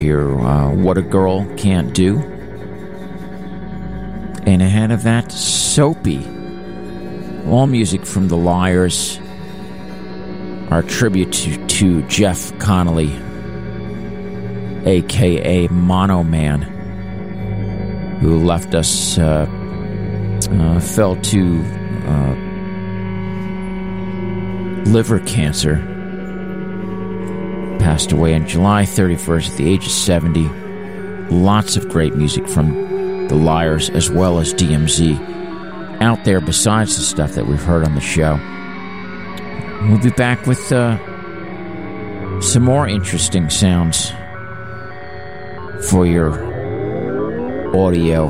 Hear What a Girl Can't Do. And ahead of that, Soapy. All music from The Liars. Our tribute to Jeff Connolly, a.k.a. Mono Man, who left us, fell to liver cancer. Passed away on July 31st at the age of 70. Lots of great music from The Liars as well as DMZ out there besides the stuff that we've heard on the show. We'll be back with some more interesting sounds for your audio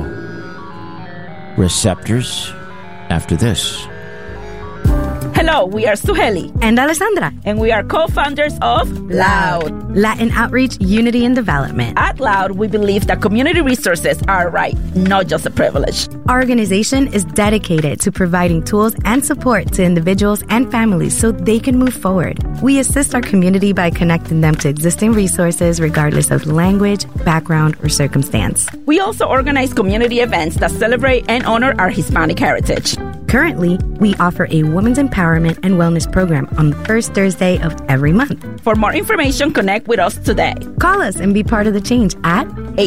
receptors after this. Hello, we are Suheli and Alessandra, and we are co-founders of Loud, Latin Outreach, Unity, and Development. At Loud, we believe that community resources are a right, not just a privilege. Our organization is dedicated to providing tools and support to individuals and families so they can move forward. We assist our community by connecting them to existing resources regardless of language, background, or circumstance. We also organize community events that celebrate and honor our Hispanic heritage. Currently, we offer a women's empowerment and wellness program on the first Thursday of every month. For more information, connect with us today. Call us and be part of the change at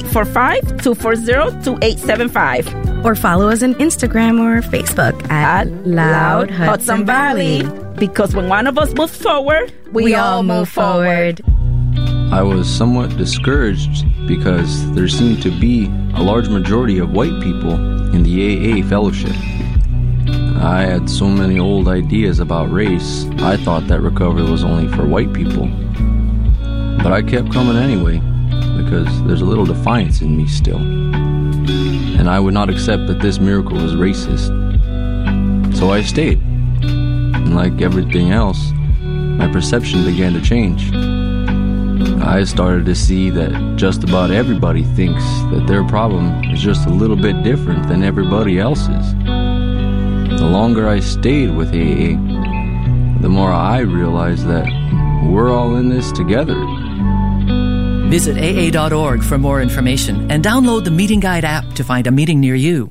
845-240-2875. Or follow us on Instagram or Facebook at Loud Hudson Valley. Because when one of us moves forward, we all move forward. I was somewhat discouraged because there seemed to be a large majority of white people in the AA fellowship. I had so many old ideas about race, I thought that recovery was only for white people. But I kept coming anyway, because there's a little defiance in me still. And I would not accept that this miracle was racist. So I stayed. And like everything else, my perception began to change. I started to see that just about everybody thinks that their problem is just a little bit different than everybody else's. The longer I stayed with AA, the more I realized that we're all in this together. Visit AA.org for more information and download the Meeting Guide app to find a meeting near you.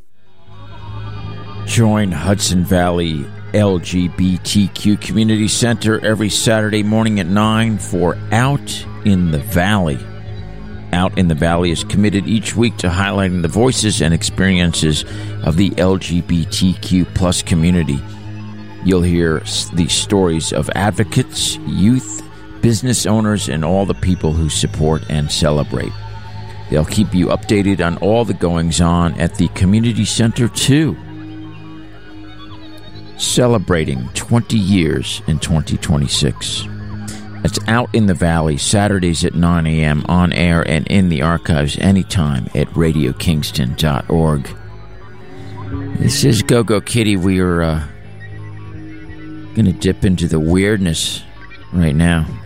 Join Hudson Valley LGBTQ Community Center every Saturday morning at 9 for Out in the Valley. Out in the Valley is committed each week to highlighting the voices and experiences of the LGBTQ plus community. You'll hear the stories of advocates, youth, business owners, and all the people who support and celebrate. They'll keep you updated on all the goings-on at the community center, too. Celebrating 20 years in 2026. It's Out in the Valley, Saturdays at 9 a.m. on air and in the archives anytime at radiokingston.org. This is Go-Go Kitty. We are going to dip into the weirdness right now.